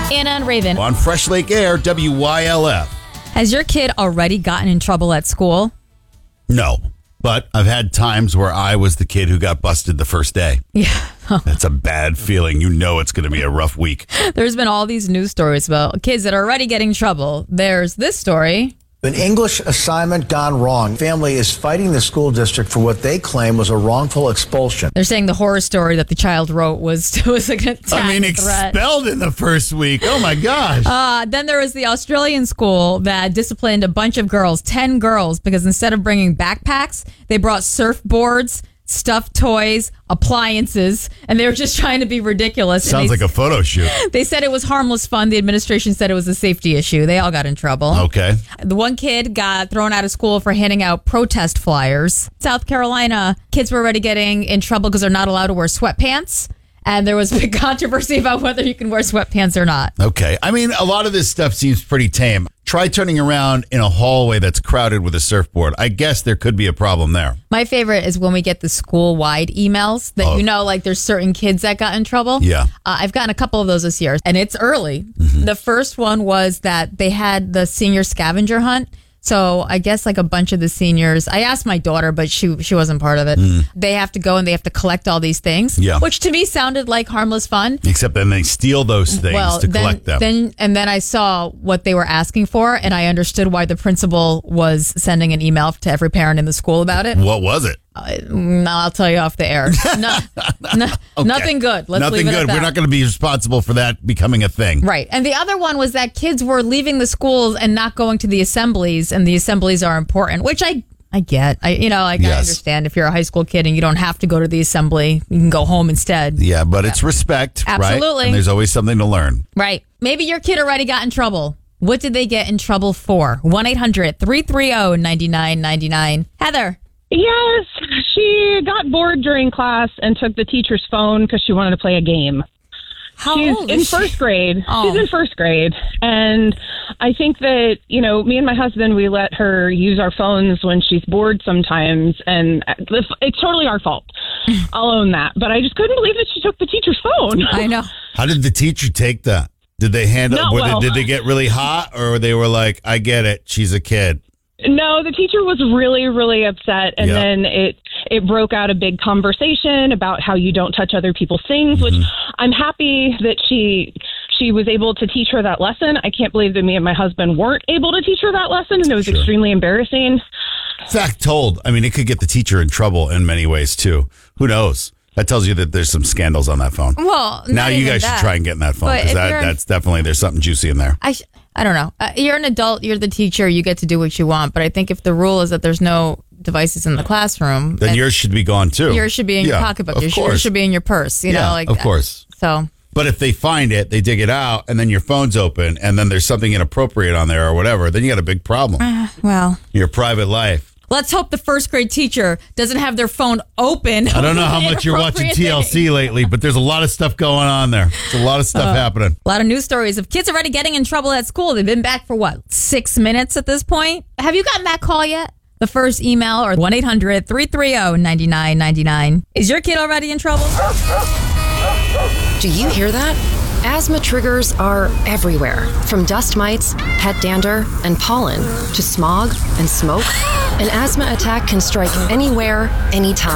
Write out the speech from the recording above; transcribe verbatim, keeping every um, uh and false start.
Anna and Raven. On Fresh Lake Air, W Y L F. Has your kid already gotten in trouble at school? No, but I've had times where I was the kid who got busted the first day. Yeah. That's a bad feeling. You know it's going to be a rough week. There's been all these news stories about kids that are already getting in trouble. There's this story. An English assignment gone wrong. Family is fighting the school district for what they claim was a wrongful expulsion. They're saying the horror story that the child wrote was, was like an attack I mean, threat. expelled in the first week. Oh, my gosh. Uh, then there was the Australian school that disciplined a bunch of girls, ten girls, because instead of bringing backpacks, they brought surfboards, stuffed toys, appliances, and they were just trying to be ridiculous. Sounds they, like a photo shoot. They said it was harmless fun. The administration said it was a safety issue. They all got in trouble. Okay. The one kid got thrown out of school for handing out protest flyers. South Carolina, kids were already getting in trouble because they're not allowed to wear sweatpants. And there was a big controversy about whether you can wear sweatpants or not. Okay. I mean, a lot of this stuff seems pretty tame. Try turning around in a hallway that's crowded with a surfboard. I guess there could be a problem there. My favorite is when we get the school-wide emails that, Oh. you know, like there's certain kids that got in trouble. Yeah. Uh, I've gotten a couple of those this year, and it's early. Mm-hmm. The first one was that they had the senior scavenger hunt. So I guess like a bunch of the seniors, I asked my daughter, but she she wasn't part of it. Mm. They have to go and they have to collect all these things, Yeah. which to me sounded like harmless fun. Except then they steal those things Well, to then, collect them. then and then I saw what they were asking for, and I understood why the principal was sending an email to every parent in the school about it. What was it? No, I'll tell you off the air. No, no, Okay. Nothing good. Let's Nothing leave it good. at that. We're not going to be responsible for that becoming a thing. Right. And the other one was that kids were leaving the schools and not going to the assemblies, and the assemblies are important, which I I get. I you know, like I Yes. understand if you're a high school kid and you don't have to go to the assembly, you can go home instead. Yeah, but it's respect, right? Absolutely. And there's always something to learn. Right. Maybe your kid already got in trouble. What did they get in trouble for? one eight hundred three three zero nine nine nine nine. Heather. Yes, she got bored during class and took the teacher's phone because she wanted to play a game. How She's old in is she? first grade. Oh. She's in first grade. And I think that, you know, me and my husband, we let her use our phones when she's bored sometimes. And it's totally our fault. I'll own that. But I just couldn't believe that she took the teacher's phone. I know. How did the teacher take that? Did they handle No, were well- they, did they get really hot, or they were like, I get it, she's a kid? No, the teacher was really, really upset, and Yeah. then it it broke out a big conversation about how you don't touch other people's things. Which I'm happy that she she was able to teach her that lesson. I can't believe that me and my husband weren't able to teach her that lesson, and it was Sure. extremely embarrassing. Fact told, I mean, it could get the teacher in trouble in many ways too. Who knows? That tells you that there's some scandals on that phone. Well, now not you even guys that. should try and get in that phone But because if that, you're- that's definitely there's something juicy in there. I sh- I don't know. Uh, you're an adult. You're the teacher. You get to do what you want. But I think if the rule is that there's no devices in the classroom, Then and yours should be gone too. yours should be in Yeah, your pocketbook. Of Yours course. should be in your purse. You yeah, know, like of that. course. So But if they find it, they dig it out, and then your phone's open, and then there's something inappropriate on there or whatever, then you got a big problem. well, Your private life. let's hope the first grade teacher doesn't have their phone open. I don't know how much you're watching T L C lately, but there's a lot of stuff going on there. There's a lot of stuff happening. A lot of news stories of kids already getting in trouble at school. They've been back for what, six minutes at this point? Have you gotten that call yet? The first email or one eight hundred three three zero nine nine nine nine. Is your kid already in trouble? Do you hear that? Asthma triggers are everywhere, from dust mites, pet dander, and pollen, to smog and smoke. An asthma attack can strike anywhere, anytime.